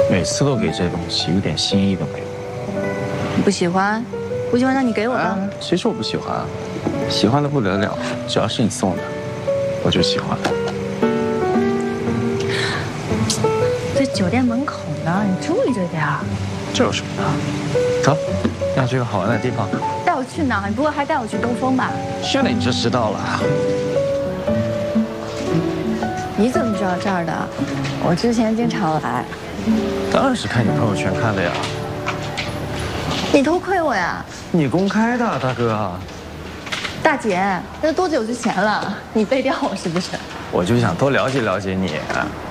每次都给这东西，一点心意都没有。 你不喜欢？不喜欢那你给我吧。 谁说我不喜欢啊？喜欢的不得了，只要是你送的，我就喜欢。 在酒店门口呢，你注意着点儿。 这有什么的？走，要去个好玩的地方。 带我去哪？你不会还带我去兜风吧？ 现在你就知道了。 你怎么知道这儿的？我之前经常来。 当然是看你朋友圈看的呀。 你偷窥我呀？ 你公开的，大哥。 大姐，那多久之前了？你背调我是不是？ 我就想多了解了解你。